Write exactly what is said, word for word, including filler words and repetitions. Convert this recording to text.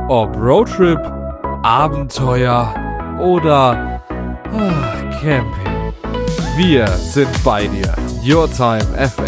Ob Roadtrip, Abenteuer oder ah, Camping. Wir sind bei dir. Your Time F M.